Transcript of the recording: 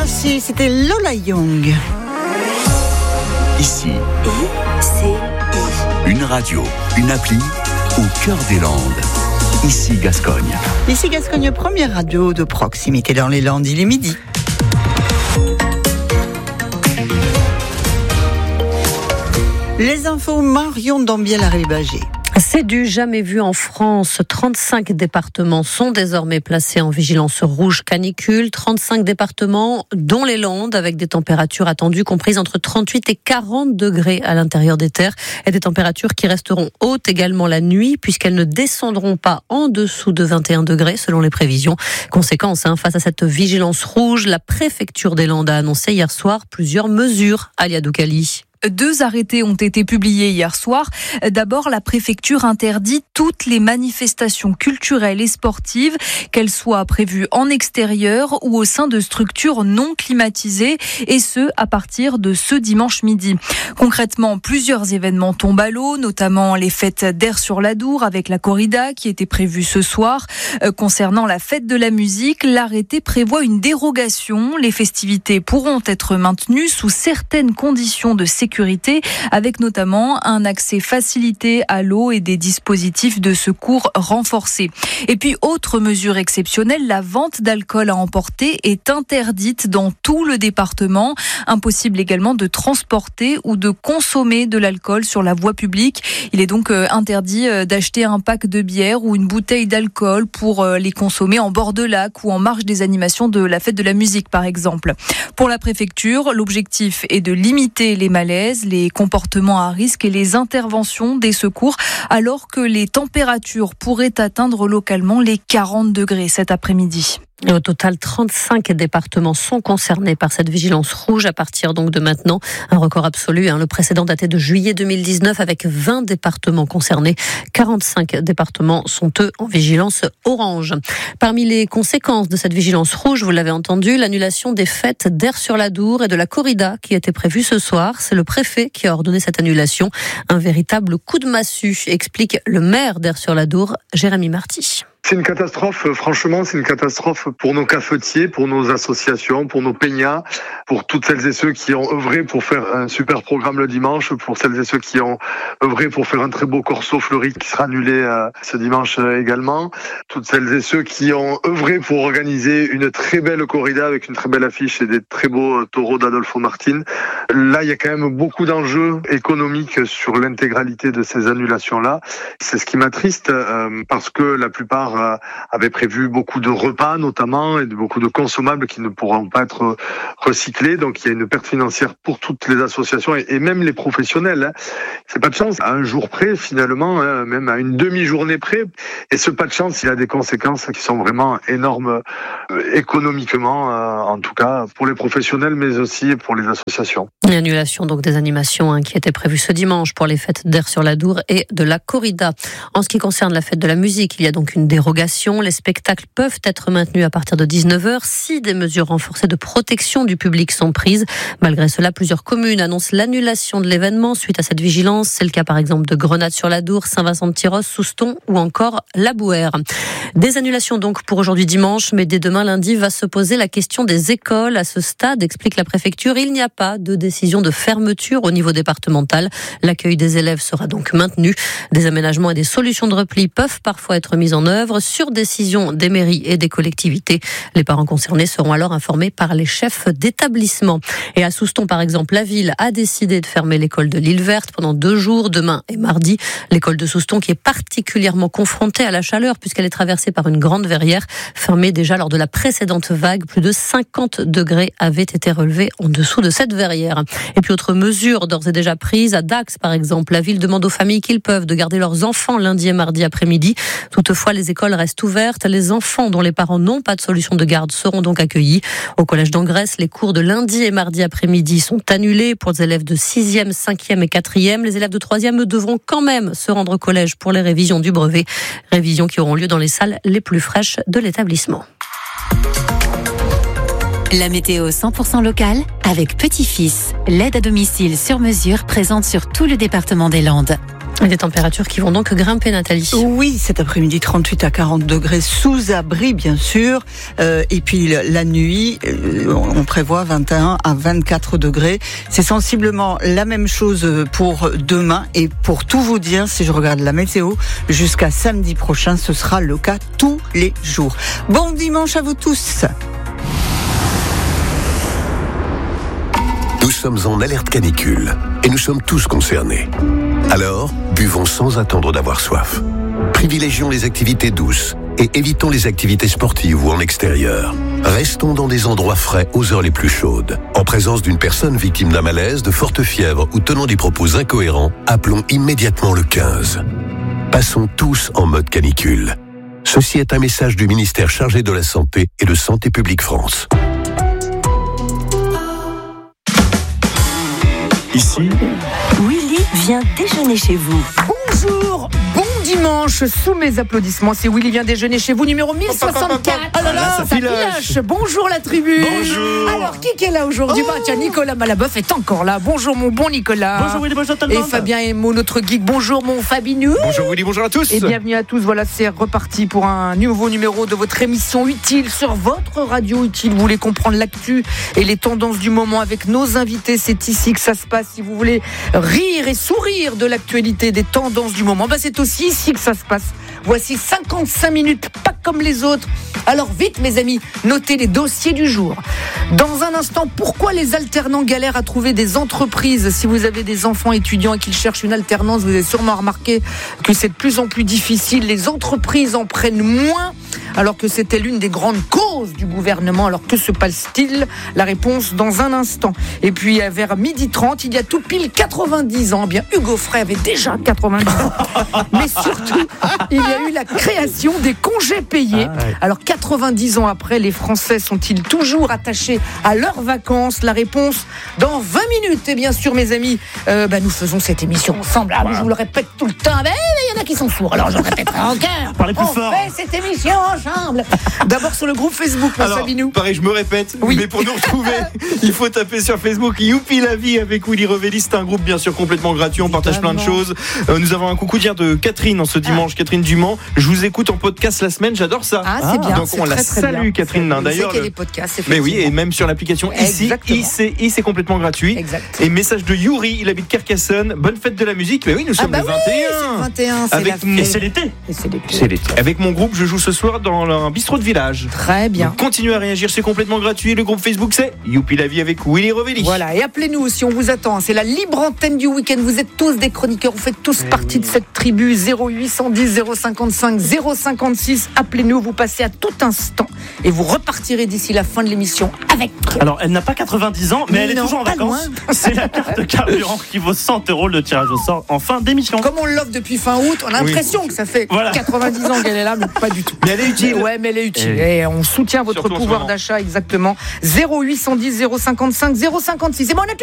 Merci, c'était Lola Young. Ici, ICI. une radio, une appli au cœur des Landes. Ici Gascogne. Ici Gascogne, première radio de proximité dans les Landes, il est midi. Les infos, Marion Dambiel-Arribagé. C'est du jamais vu en France. 35 départements sont désormais placés en vigilance rouge canicule. 35 départements, dont les Landes, avec des températures attendues comprises entre 38 et 40 degrés à l'intérieur des terres. Et des températures qui resteront hautes également la nuit, puisqu'elles ne descendront pas en dessous de 21 degrés, selon les prévisions. Conséquence, face à cette vigilance rouge, la préfecture des Landes a annoncé hier soir plusieurs mesures. Alia Doukali. 2 arrêtés ont été publiés hier soir. D'abord, la préfecture interdit toutes les manifestations culturelles et sportives, qu'elles soient prévues en extérieur ou au sein de structures non climatisées, et ce, à partir de ce dimanche midi. Concrètement, plusieurs événements tombent à l'eau, notamment les fêtes d'Aire-sur-l'Adour avec la corrida qui était prévue ce soir. Concernant la fête de la musique, l'arrêté prévoit une dérogation. Les festivités pourront être maintenues sous certaines conditions de sécurité, avec notamment un accès facilité à l'eau et des dispositifs de secours renforcés. Et puis, autre mesure exceptionnelle, la vente d'alcool à emporter est interdite dans tout le département. Impossible également de transporter ou de consommer de l'alcool sur la voie publique. Il est donc interdit d'acheter un pack de bière ou une bouteille d'alcool pour les consommer en bord de lac ou en marge des animations de la fête de la musique, par exemple. Pour la préfecture, l'objectif est de limiter les malaises, les comportements à risque et les interventions des secours, alors que les températures pourraient atteindre localement les 40 degrés cet après-midi. Et au total, 35 départements sont concernés par cette vigilance rouge à partir donc de maintenant. Un record absolu. Le précédent datait de juillet 2019 avec 20 départements concernés. 45 départements sont eux en vigilance orange. Parmi les conséquences de cette vigilance rouge, vous l'avez entendu, l'annulation des fêtes d'Aire-sur-l'Adour et de la corrida qui était prévue ce soir. C'est le préfet qui a ordonné cette annulation. Un véritable coup de massue, explique le maire d'Aire-sur-l'Adour, Jérémy Marty. C'est une catastrophe, franchement, c'est une catastrophe pour nos cafetiers, pour nos associations, pour nos peignats, pour toutes celles et ceux qui ont œuvré pour faire un super programme le dimanche, pour celles et ceux qui ont œuvré pour faire un très beau corso fleuri qui sera annulé ce dimanche également, toutes celles et ceux qui ont œuvré pour organiser une très belle corrida avec une très belle affiche et des très beaux taureaux d'Adolfo Martin. Là, il y a quand même beaucoup d'enjeux économiques sur l'intégralité de ces annulations-là. C'est ce qui m'attriste parce que la plupart avaient prévu beaucoup de repas notamment et beaucoup de consommables qui ne pourront pas être recyclés. Donc il y a une perte financière pour toutes les associations et même les professionnels. C'est pas de chance. À un jour près finalement, même à une demi-journée près. Et ce pas de chance, il a des conséquences qui sont vraiment énormes économiquement, en tout cas pour les professionnels mais aussi pour les associations. Une annulation donc des animations qui étaient prévues ce dimanche pour les fêtes d'Aire-sur-l'Adour et de la corrida. En ce qui concerne la fête de la musique, il y a donc une dérogation. Les spectacles peuvent être maintenus à partir de 19h si des mesures renforcées de protection du public sont prises. Malgré cela, plusieurs communes annoncent l'annulation de l'événement suite à cette vigilance. C'est le cas par exemple de Grenade-sur-l'Adour, Saint-Vincent-de-Tyrosse, Souston ou encore La Bouère. Des annulations donc pour aujourd'hui dimanche, mais dès demain lundi va se poser la question des écoles. À ce stade, explique la préfecture, il n'y a pas de décision de fermeture au niveau départemental. L'accueil des élèves sera donc maintenu. Des aménagements et des solutions de repli peuvent parfois être mises en œuvre sur décision des mairies et des collectivités. Les parents concernés seront alors informés par les chefs d'établissement. Et à Souston, par exemple, la ville a décidé de fermer l'école de l'Île Verte pendant 2 jours, demain et mardi. L'école de Souston qui est particulièrement confrontée à la chaleur puisqu'elle est traversée par une grande verrière. Fermée déjà lors de la précédente vague, plus de 50 degrés avaient été relevés en dessous de cette verrière. Et puis autre mesure d'ores et déjà prise, à Dax par exemple, la ville demande aux familles qu'ils peuvent de garder leurs enfants lundi et mardi après-midi. Toutefois, les écoles restent ouvertes. Les enfants dont les parents n'ont pas de solution de garde seront donc accueillis. Au collège d'Angresse, les cours de lundi et mardi après-midi sont annulés pour les élèves de 6e, 5e et 4e. Les élèves de 3e devront quand même se rendre au collège pour les révisions du brevet. Révisions qui auront lieu dans les salles les plus fraîches de l'établissement. La météo 100% locale avec Petit-Fils, l'aide à domicile sur mesure présente sur tout le département des Landes. Et des températures qui vont donc grimper, Nathalie. Oui, cet après-midi, 38 à 40 degrés sous abri, bien sûr. Et puis la nuit, on prévoit 21 à 24 degrés. C'est sensiblement la même chose pour demain. Et pour tout vous dire, si je regarde la météo, jusqu'à samedi prochain, ce sera le cas tous les jours. Bon dimanche à vous tous. Nous sommes en alerte canicule et nous sommes tous concernés. Alors, buvons sans attendre d'avoir soif. Privilégions les activités douces et évitons les activités sportives ou en extérieur. Restons dans des endroits frais aux heures les plus chaudes. En présence d'une personne victime d'un malaise, de forte fièvre ou tenant des propos incohérents, appelons immédiatement le 15. Passons tous en mode canicule. Ceci est un message du ministère chargé de la Santé et de Santé publique France. Ici, Willy vient déjeuner chez vous. Bonjour, bon dimanche, sous mes applaudissements, c'est Willy vient déjeuner chez vous, numéro 1064. Oh là là, ça filoche. Bonjour la tribu. Bonjour. Alors, qui est là aujourd'hui? Bah tiens, Nicolas Malaboeuf est encore là. Bonjour mon bon Nicolas. Bonjour Willy, bonjour tout le monde. Et Fabien Emo, notre geek. Bonjour mon Fabinou. Bonjour Willy, bonjour à tous. Et bienvenue à tous. Voilà, c'est reparti pour un nouveau numéro de votre émission Utile sur votre radio Utile. Vous voulez comprendre l'actu et les tendances du moment avec nos invités. C'est ici que ça se passe. Si vous voulez rire et sourire de l'actualité, des tendances du moment, bah c'est aussi ici que ça se passe. Voici 55 minutes, pas comme les autres. Alors vite mes amis, notez les dossiers du jour. Dans un instant, pourquoi les alternants galèrent à trouver des entreprises? Si vous avez des enfants étudiants et qu'ils cherchent une alternance, vous avez sûrement remarqué que c'est de plus en plus difficile. Les entreprises en prennent moins, alors que c'était l'une des grandes causes du gouvernement. Alors que se passe-t-il? La réponse dans un instant. Et puis vers 12h30, il y a tout pile 90 ans. Bien, Hugo Frey avait déjà 90 ans. Mais surtout, il y a eu la création des congés payés. Alors 90 ans après, les Français sont-ils toujours attachés à leurs vacances? La réponse dans 20 minutes. Et bien sûr, mes amis, nous faisons cette émission ensemble. Ah, je vous le répète tout le temps. Mais il y en a qui sont sourds. Alors je le répéterai encore. Parlez plus On fort. fait cette émission ensemble. D'abord sur le groupe Facebook, Fabinou. Pareil, je me répète, Oui. mais pour nous retrouver, il faut taper sur Facebook Youpi la vie avec Willy Revelli. C'est un groupe bien sûr complètement gratuit, on partage plein de choses. Nous avons un coucou dire de Catherine en ce dimanche, Catherine Dumont. Je vous écoute en podcast la semaine, j'adore ça. Ah, c'est bien. Donc c'est on la très, très salue bien. Catherine. Vous D'ailleurs, savez qu'il y a des podcasts, mais oui, et effectivement. même sur l'application ici, Exactement. c'est complètement gratuit. Exact. Et message de Yuri, il habite Carcassonne. Bonne fête de la musique. Mais oui, nous sommes le 21. C'est le 21, c'est Avec la mon- fête. c'est l'été. Et c'est l'été. C'est l'été. Avec mon groupe, je joue ce soir dans un bistrot de village. Très bien. Donc, continuez à réagir, c'est complètement gratuit. Le groupe Facebook, c'est Youpi la vie avec Willy Revelli. Voilà, et appelez-nous si on vous attend. C'est la libre antenne du week-end. Vous êtes tous des chroniqueurs, vous faites tous partie de cette tribu. 0810 055 056. Appelez-nous, vous passez à tout instant et vous repartirez d'ici la fin de l'émission avec. Alors, elle n'a pas 90 ans, mais elle est Non, toujours en pas vacances. loin. C'est la carte carburant qui vaut 100 € le tirage au sort en fin d'émission. Comme on l'offre depuis fin août, on a l'impression que ça fait Voilà. 90 ans qu'elle est là, mais pas du tout. Mais elle est utile. Ouais, mais elle est utile. Et on soutient votre Surtout en ce pouvoir moment. d'achat, exactement. 0810 055 056. Et bon, on a